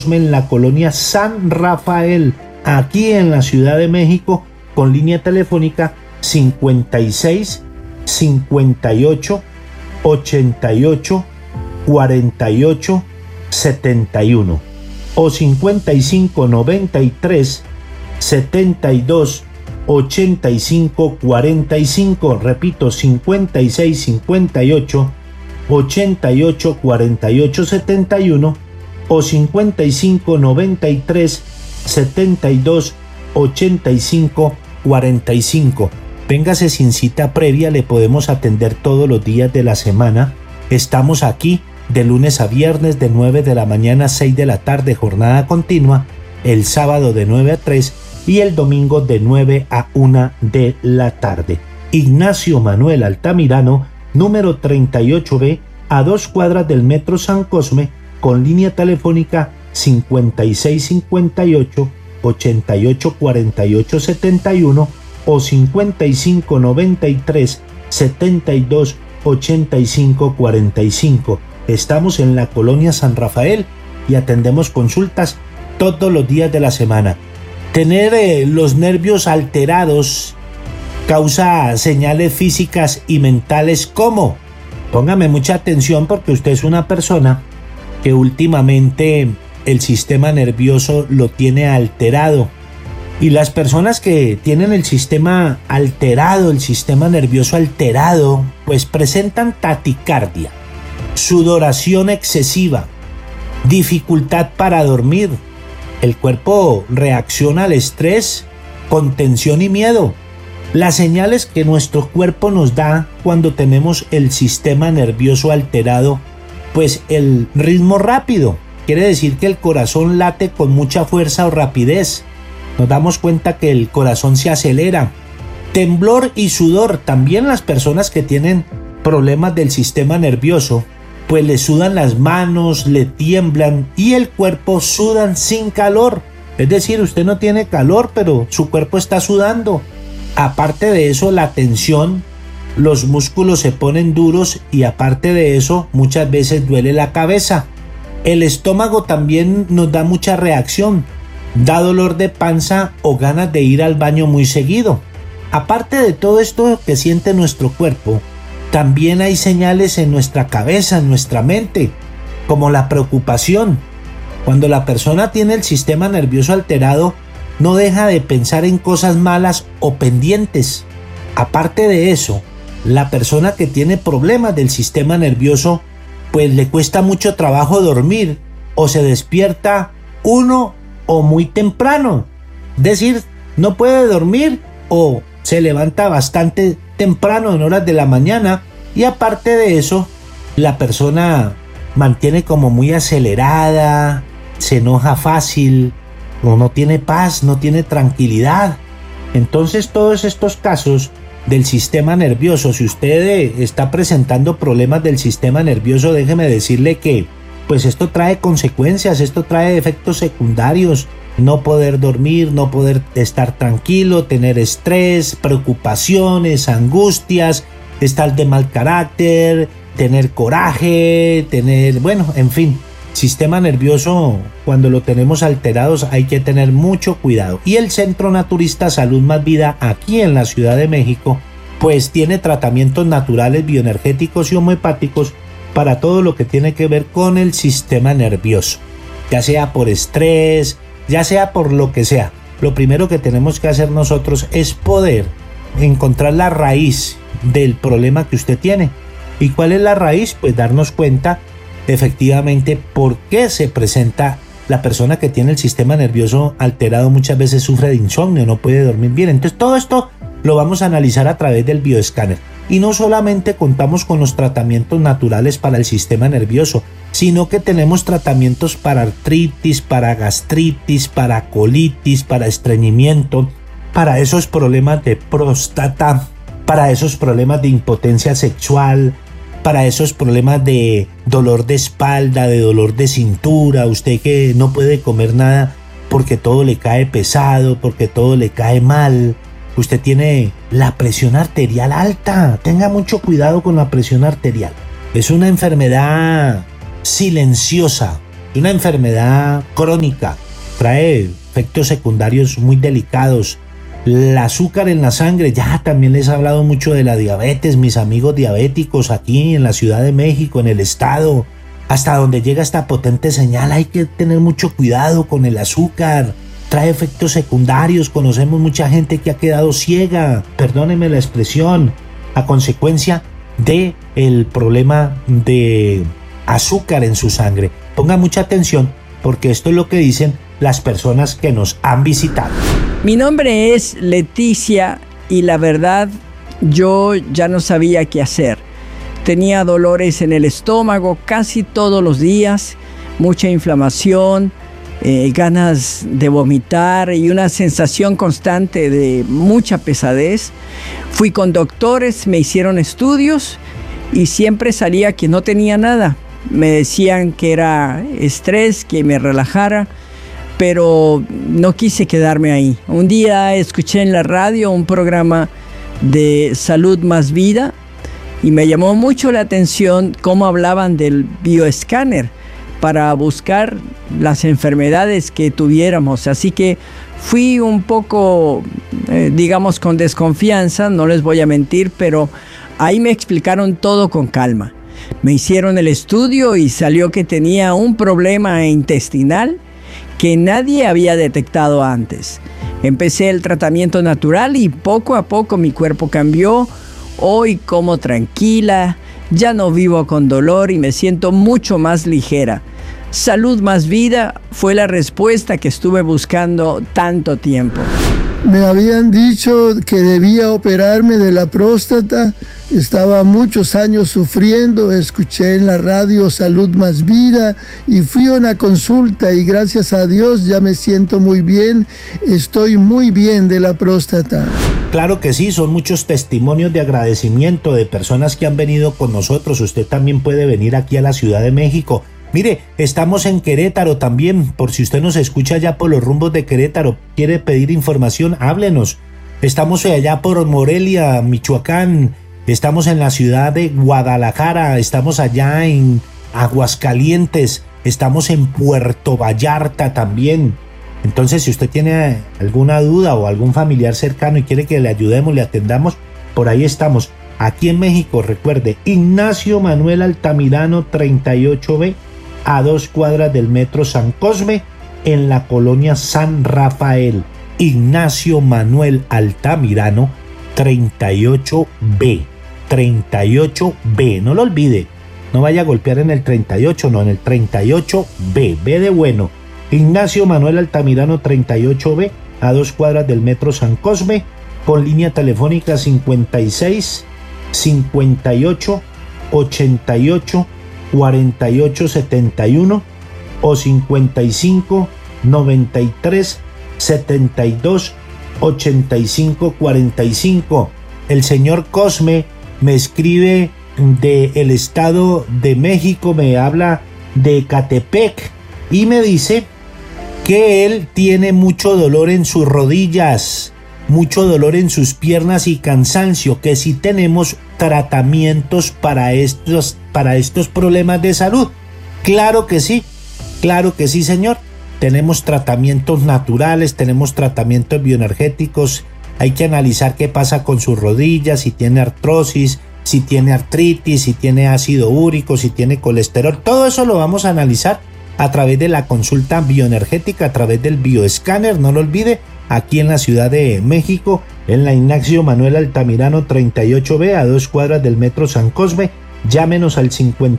en la colonia San Rafael, aquí en la Ciudad de México, con línea telefónica 56 58 88 48 71 o 55 93 72 85 45. Repito, 56 58 88 48 71 o 55 93 72 85 45. Véngase sin cita previa, le podemos atender todos los días de la semana. Estamos aquí de lunes a viernes de 9 de la mañana a 6 de la tarde, jornada continua, el sábado de 9 a 3 y el domingo de 9 a 1 de la tarde. Ignacio Manuel Altamirano, número 38B, a 2 cuadras del Metro San Cosme, con línea telefónica 56 58 88 48 71 o 55 93 72 85 45. Estamos en la colonia San Rafael y atendemos consultas todos los días de la semana. Tener los nervios alterados causa señales físicas y mentales como, póngame mucha atención porque usted es una persona que últimamente el sistema nervioso lo tiene alterado. Y las personas que tienen el sistema alterado, el sistema nervioso alterado, pues presentan taquicardia, sudoración excesiva, dificultad para dormir. El cuerpo reacciona al estrés con tensión y miedo. Las señales que nuestro cuerpo nos da cuando tenemos el sistema nervioso alterado, pues el ritmo rápido, quiere decir que el corazón late con mucha fuerza o rapidez. Nos damos cuenta que el corazón se acelera. Temblor y sudor. También las personas que tienen problemas del sistema nervioso, pues le sudan las manos, le tiemblan y el cuerpo sudan sin calor. Es decir, usted no tiene calor, pero su cuerpo está sudando. Aparte de eso, la tensión, los músculos se ponen duros y aparte de eso, muchas veces duele la cabeza. El estómago también nos da mucha reacción. Da dolor de panza o ganas de ir al baño muy seguido. Aparte de todo esto que siente nuestro cuerpo, también hay señales en nuestra cabeza, en nuestra mente, como la preocupación. Cuando la persona tiene el sistema nervioso alterado, no deja de pensar en cosas malas o pendientes. Aparte de eso, la persona que tiene problemas del sistema nervioso, pues le cuesta mucho trabajo dormir o se despierta uno o muy temprano, es decir, no puede dormir o se levanta bastante temprano en horas de la mañana y aparte de eso, la persona mantiene como muy acelerada, se enoja fácil o no tiene paz, no tiene tranquilidad. Entonces todos estos casos del sistema nervioso, si usted está presentando problemas del sistema nervioso, déjeme decirle que pues esto trae consecuencias, esto trae efectos secundarios, no poder dormir, no poder estar tranquilo, tener estrés, preocupaciones, angustias, estar de mal carácter, tener coraje, en fin, sistema nervioso cuando lo tenemos alterados hay que tener mucho cuidado. Y el Centro Naturista Salud Más Vida aquí en la Ciudad de México, pues tiene tratamientos naturales, bioenergéticos y homeopáticos para todo lo que tiene que ver con el sistema nervioso, ya sea por estrés, ya sea por lo que sea. Lo primero que tenemos que hacer nosotros es poder encontrar la raíz del problema que usted tiene. ¿Y cuál es la raíz? Pues darnos cuenta efectivamente por qué se presenta. La persona que tiene el sistema nervioso alterado muchas veces sufre de insomnio, no puede dormir bien. Entonces todo esto lo vamos a analizar a través del bioescáner. Y no solamente contamos con los tratamientos naturales para el sistema nervioso, sino que tenemos tratamientos para artritis, para gastritis, para colitis, para estreñimiento, para esos problemas de próstata, para esos problemas de impotencia sexual, para esos problemas de dolor de espalda, de dolor de cintura, usted que no puede comer nada porque todo le cae pesado, porque todo le cae mal. Usted tiene la presión arterial alta, tenga mucho cuidado con la presión arterial. Es una enfermedad silenciosa, una enfermedad crónica, trae efectos secundarios muy delicados. El azúcar en la sangre, ya también les he hablado mucho de la diabetes, mis amigos diabéticos aquí en la Ciudad de México, en el estado. Hasta donde llega esta potente señal hay que tener mucho cuidado con el azúcar. Trae efectos secundarios, conocemos mucha gente que ha quedado ciega, perdónenme la expresión, a consecuencia de el problema de azúcar en su sangre. Ponga mucha atención porque esto es lo que dicen las personas que nos han visitado. Mi nombre es Leticia y la verdad yo ya no sabía qué hacer. Tenía dolores en el estómago casi todos los días, mucha inflamación, ganas de vomitar y una sensación constante de mucha pesadez. Fui con doctores, me hicieron estudios y siempre salía que no tenía nada. Me decían que era estrés, que me relajara, pero no quise quedarme ahí. Un día escuché en la radio un programa de Salud Más Vida y me llamó mucho la atención cómo hablaban del bioescáner para buscar las enfermedades que tuviéramos. Así que fui un poco, digamos, con desconfianza, no les voy a mentir, pero ahí me explicaron todo con calma. Me hicieron el estudio y salió que tenía un problema intestinal que nadie había detectado antes. Empecé el tratamiento natural y poco a poco mi cuerpo cambió. Hoy como tranquila, ya no vivo con dolor y me siento mucho más ligera. Salud Más Vida fue la respuesta que estuve buscando tanto tiempo. Me habían dicho que debía operarme de la próstata. Estaba muchos años sufriendo. Escuché en la radio Salud Más Vida y fui a una consulta y gracias a Dios ya me siento muy bien. Estoy muy bien de la próstata. Claro que sí, son muchos testimonios de agradecimiento de personas que han venido con nosotros. Usted también puede venir aquí a la Ciudad de México. Mire, estamos en Querétaro también, por si usted nos escucha allá por los rumbos de Querétaro, quiere pedir información, háblenos. Estamos allá por Morelia, Michoacán, estamos en la ciudad de Guadalajara, estamos allá en Aguascalientes, estamos en Puerto Vallarta también. Entonces, si usted tiene alguna duda o algún familiar cercano y quiere que le ayudemos, le atendamos, por ahí estamos. Aquí en México, recuerde, Ignacio Manuel Altamirano 38B, a 2 cuadras del metro San Cosme, en la colonia San Rafael. Ignacio Manuel Altamirano 38B, 38B, no lo olvide, no vaya a golpear en el 38, no, en el 38B, B de bueno. Ignacio Manuel Altamirano 38B, a 2 cuadras del metro San Cosme, con línea telefónica 56 58 88 48 71 o 55 93 72 85 45. El señor Cosme me escribe del Estado de México, me habla de Ecatepec y me dice que él tiene mucho dolor en sus rodillas, mucho dolor en sus piernas y cansancio, que sí tenemos tratamientos para estos problemas de salud. Claro que sí, señor. Tenemos tratamientos naturales, tenemos tratamientos bioenergéticos. Hay que analizar qué pasa con sus rodillas, si tiene artrosis, si tiene artritis, si tiene ácido úrico, si tiene colesterol. Todo eso lo vamos a analizar a través de la consulta bioenergética, a través del bioescáner, no lo olvide, aquí en la Ciudad de México, en la Ignacio Manuel Altamirano 38B, a 2 cuadras del metro San Cosme. Llámenos al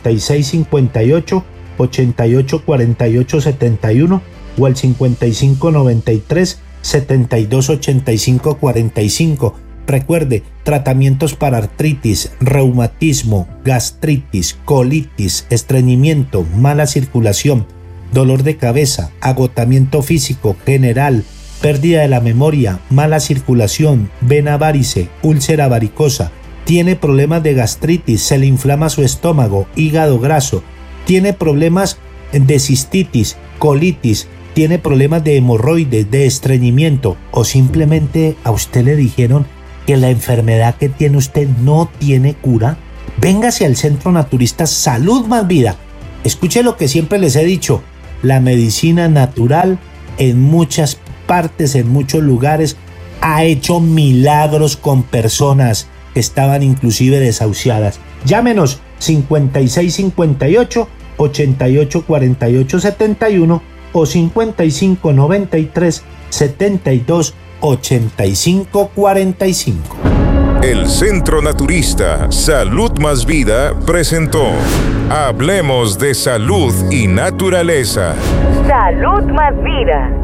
5658 88 48 71 o al 55 93 72 85 45. Recuerde, tratamientos para artritis, reumatismo, gastritis, colitis, estreñimiento, mala circulación, dolor de cabeza, agotamiento físico general, pérdida de la memoria, mala circulación, vena varice, úlcera varicosa, tiene problemas de gastritis, se le inflama su estómago, hígado graso, tiene problemas de cistitis, colitis, tiene problemas de hemorroides, de estreñimiento, o simplemente a usted le dijeron que la enfermedad que tiene usted no tiene cura, véngase al Centro Naturista Salud Más Vida. Escuche lo que siempre les he dicho, la medicina natural en muchas partes, en muchos lugares, ha hecho milagros con personas que estaban inclusive desahuciadas. Llámenos 5658 88 48 71 o 55 93 72 85 45. El Centro Naturista Salud Más Vida presentó Hablemos de Salud y Naturaleza. Salud Más Vida.